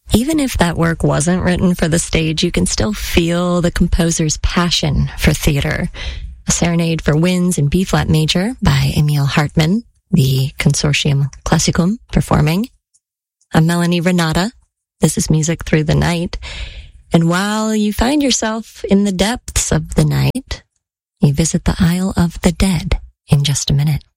Even if that work wasn't written for the stage, you can still feel the composer's passion for theater. A Serenade for Winds in B-flat major by Emil Hartmann, the Consortium Classicum performing. I'm Melanie Renata. This is Music Through the Night. And while you find yourself in the depths of the night, you visit the Isle of the Dead in just a minute.